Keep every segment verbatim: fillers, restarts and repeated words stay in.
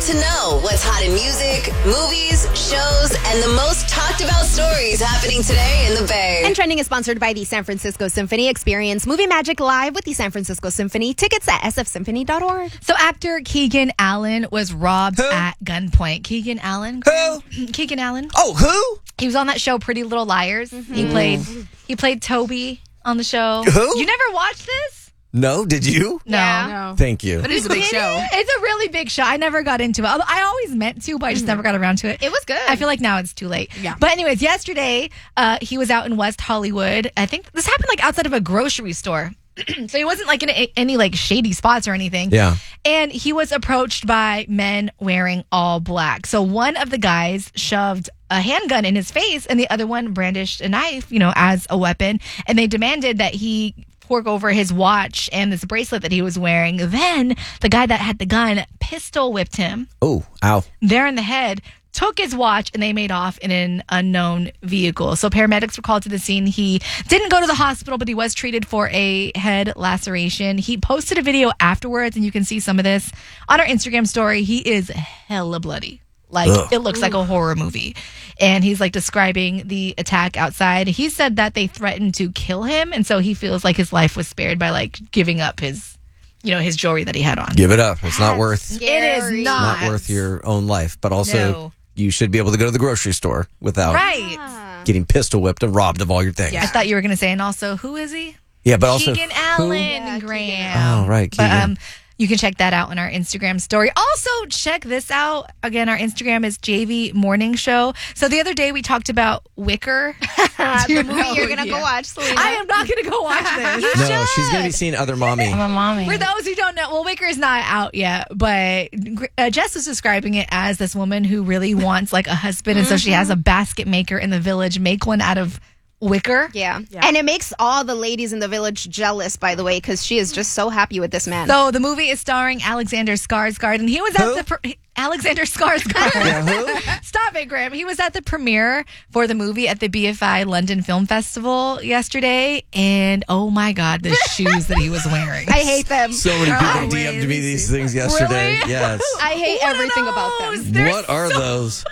to know what's hot in music, movies, shows, and the most talked about stories happening today in the Bay. And Trending is sponsored by the San Francisco Symphony. Experience movie magic live with the San Francisco Symphony. Tickets at s f symphony dot org. So actor Keegan Allen was robbed Who? at gunpoint. Keegan Allen? Who? Keegan Allen. Oh, who? He was on that show Pretty Little Liars. Mm-hmm. He played he played Toby on the show. Who? You never watched this? No, did you? No. Yeah. No. Thank you. But it's a big show. It's a really big show. I never got into it. Although I always meant to, but I just Mm-hmm. never got around to it. It was good. I feel like now it's too late. Yeah. But anyways, yesterday uh, he was out in West Hollywood. I think this happened like outside of a grocery store. So he wasn't like in a, any like shady spots or anything. Yeah. And he was approached by men wearing all black. So one of the guys shoved a handgun in his face and the other one brandished a knife, you know, as a weapon. And they demanded that he fork over his watch and this bracelet that he was wearing. Then the guy that had the gun pistol whipped him Oh, ow. there in the head, took his watch, and they made off in an unknown vehicle. So paramedics were called to the scene. He didn't go to the hospital, but he was treated for a head laceration. He posted a video afterwards, and you can see some of this on our Instagram story. He is hella bloody. Like, Ugh. it looks like a horror movie. And he's like describing the attack outside. He said that they threatened to kill him, and so he feels like his life was spared by like giving up his, you know, his jewelry that he had on. Give it up. It's not worth It is Scary. not. not worth your own life, but also No. you should be able to go to the grocery store without Right. getting pistol whipped and robbed of all your things. Yeah. I thought you were going to say, and also, who is he? Yeah, but also Keegan who? Allen Yeah, Graham. Oh, right, But, Keegan. um, you can check that out on our Instagram story. Also, check this out. Again, our Instagram is J V Morning Show. So the other day we talked about Wicker. the movie you're going to go yeah. watch, Selena. I am not going to go watch this. No, she's going to be seeing Other Mommy. a mommy. For those who don't know, well, Wicker is not out yet, but uh, Jess is describing it as this woman who really wants like a husband, and so she has a basket maker in the village make one out of wicker. Yeah. Yeah. And it makes all the ladies in the village jealous, by the way, because she is just so happy with this man. So the movie is starring Alexander Skarsgård, and he was Who? at the pre- Alexander Skarsgård. Yeah, who? Stop it, Graham. He was at the premiere for the movie at the B F I London Film Festival yesterday, and oh my God, the shoes that he was wearing. I hate them. So many people Oh, D M'd me wait. these things yesterday. Really? Yes. I hate What are everything about those? them. They're What are so- those?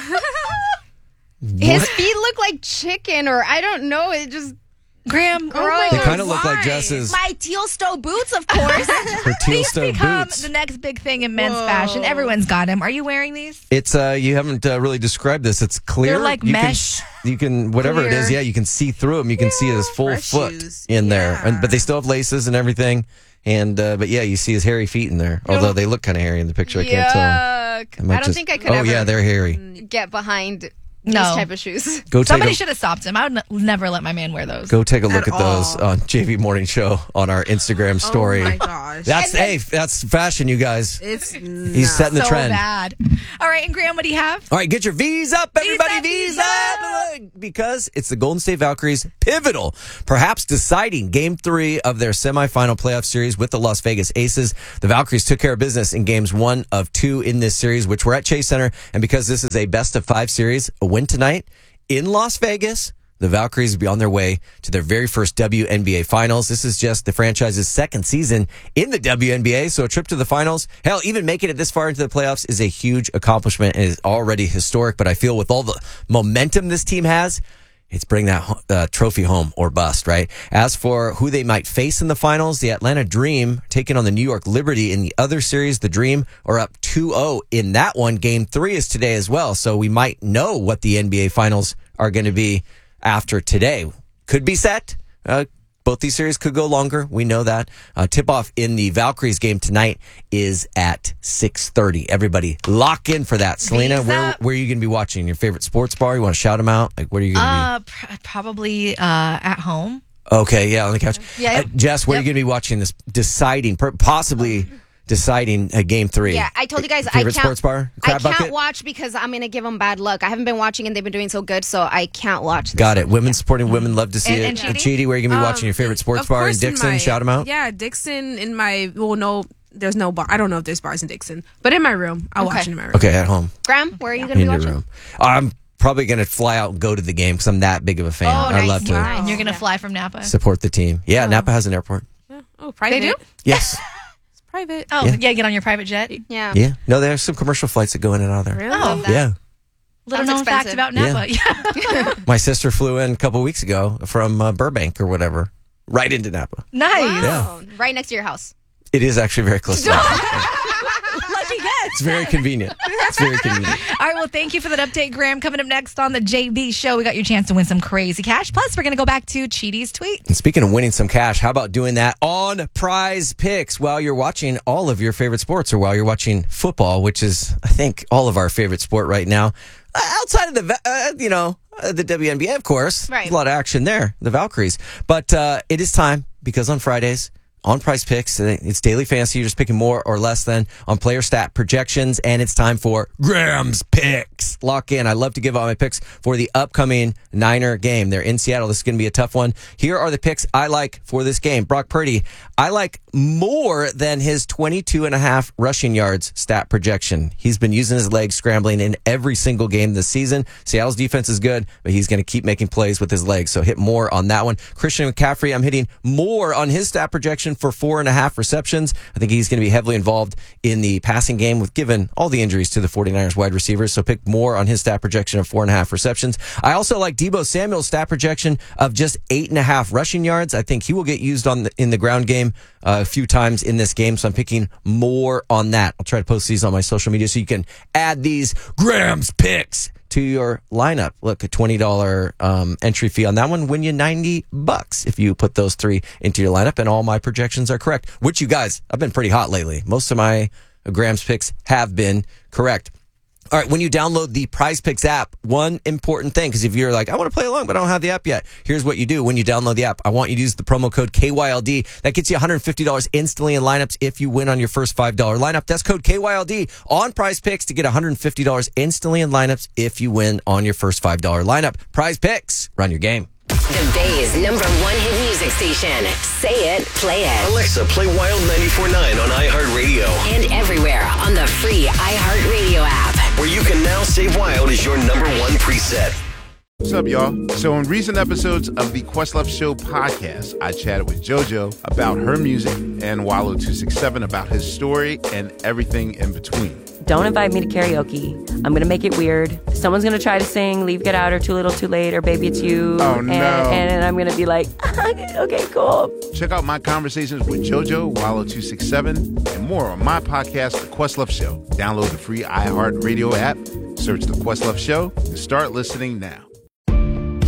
His feet look like chicken, or I don't know. It just Graham, Oh my They God, kind of look like why? Jess's my teal stow boots, of course. her teal these stove become boots. the next big thing in men's Whoa. fashion. Everyone's got them. Are you wearing these? It's uh you haven't uh, really described this. It's clear. They're like you mesh. Can, you can whatever it is. Clear. Yeah, you can see through them. You can see his full fresh foot shoes. in there, Yeah. and, but they still have laces and everything. And uh, but yeah, you see his hairy feet in there. Although they look kind of hairy in the picture, I can't tell. Yuck. might I don't just- think I could Oh ever yeah, they're hairy. get behind No. these type of shoes. Go take Somebody a, should have stopped him. I would n- never let my man wear those. go take a look At at, those all. on J V Morning Show on our Instagram story. Oh my gosh. That's hey, that's fashion, you guys. It's He's setting the so trend. bad. All right, and Graham, what do you have? All right, get your V's up, everybody. V's V's up, up, because it's the Golden State Valkyries' pivotal, perhaps deciding Game Three of their semifinal playoff series with the Las Vegas Aces. The Valkyries took care of business in Games One of Two in this series, which were at Chase Center, and because this is a best of five series, a win tonight in Las Vegas, the Valkyries will be on their way to their very first W N B A Finals. This is just the franchise's second season in the W N B A, so a trip to the finals, hell, even making it this far into the playoffs is a huge accomplishment and is already historic. But I feel with all the momentum this team has, it's bring that uh, trophy home or bust, right? As for who they might face in the finals, the Atlanta Dream taking on the New York Liberty in the other series. The Dream are up two oh in that one. Game three is today as well, so we might know what the N B A Finals are going to be after today. Could be set. Uh, both these series could go longer. We know that. Uh, tip-off in the Valkyries game tonight is at six thirty. Everybody lock in for that. Selena, V's where, up. where are you going to be watching? Your favorite sports bar? You want to shout them out? Like, where are you going to Uh, pr- probably uh, at home. be? Okay, yeah, on the couch. Yeah. Uh, Jess, where Yep. are you going to be watching this? Deciding, per- possibly deciding a game three. Yeah, I told you guys I Favorite can't. sports bar? I Crab can't Bucket? watch because I'm gonna give them bad luck. I haven't been watching and they've been doing so good, so I can't watch. This Got it. Women supporting women. Love to see And- it. and Uh, Chidi? Chidi, where are you going to be Um, watching your favorite sports of bar in course in Dixon? my- Shout them out. Yeah, Dixon in my, well, no, there's no bar. I don't know if there's bars in Dixon, but in my room. I'll Okay. watch it in my room. Okay, at home. Graham, where are you gonna In be your watching? room. I'm probably going to fly out and go to the game because I'm that big of a fan. Oh, I nice. love to Wow. And you're going to fly from Napa. support the team. Yeah, Napa has an airport. Oh, private. They do? Yes. Private. Oh, Yeah. yeah. Get on your private jet. Yeah. Yeah. No, there's some commercial flights that go in and out of there. Really? Oh. Yeah. Little Sounds known fact expensive. about Napa. Yeah. My sister flew in a couple weeks ago from uh, Burbank or whatever, right into Napa. Nice. Wow. Right next to your house. It is actually very close to Napa. Lucky guess. It's very convenient. It's very convenient. All right, well, thank you for that update, Graham. Coming up next on the J B Show, we got your chance to win some crazy cash. Plus, we're going to go back to Cheaty's tweet. And speaking of winning some cash, how about doing that on Prize Picks while you're watching all of your favorite sports, or while you're watching football, which is, I think, all of our favorite sport right now. Uh, outside of the, va- uh, you know, uh, the W N B A, of course. Right. There's a lot of action there, the Valkyries. But uh, it is time, because on Fridays, on Prize Picks, it's daily fantasy. You're just picking more or less than on player stat projections, and it's time for Graham's Picks. Lock in. I love to give out my picks for the upcoming Niner game. They're in Seattle. This is going to be a tough one. Here are the picks I like for this game. Brock Purdy, I like more than his twenty-two and a half rushing yards stat projection. He's been using his legs scrambling in every single game this season. Seattle's defense is good, but he's going to keep making plays with his legs, so hit more on that one. Christian McCaffrey, I'm hitting more on his stat projection for four and a half receptions. I think he's going to be heavily involved in the passing game, with given all the injuries to the 49ers wide receivers. So pick more on his stat projection of four and a half receptions. I also like Deebo Samuel's stat projection of just eight and a half rushing yards. I think he will get used on the, in the ground game uh, a few times in this game. So I'm picking more on that. I'll try to post these on my social media so you can add these Graham's Picks to your lineup. Look, a twenty dollars um, entry fee on that one. Win you ninety bucks if you put those three into your lineup, and all my projections are correct, which you guys, I've been pretty hot lately. Most of my Graham's Picks have been correct. All right, when you download the Prize Picks app, one important thing, because if you're like, I want to play along, but I don't have the app yet, here's what you do when you download the app. I want you to use the promo code K Y L D. That gets you one hundred fifty dollars instantly in lineups if you win on your first five dollars lineup. That's code K Y L D on Prize Picks to get one hundred fifty dollars instantly in lineups if you win on your first five dollars lineup. Prize Picks, run your game. The Bay's number one hit music station. Say it, play it. Alexa, play Wild ninety-four point nine on iHeartRadio. And everywhere on the free iHeartRadio app. Where you can now save Wild as your number one preset. What's up, y'all? So in recent episodes of the Questlove Show podcast, I chatted with JoJo about her music and Wallow two sixty-seven about his story and everything in between. Don't invite me to karaoke. I'm going to make it weird. Someone's going to try to sing Leave, Get Out, or Too Little, Too Late, or Baby It's You. Oh, no. And, and I'm going to be like, okay, cool. Check out my conversations with JoJo, Wallow two sixty-seven, and more on my podcast, The Questlove Show. Download the free iHeartRadio app, search The Questlove Show, and start listening now.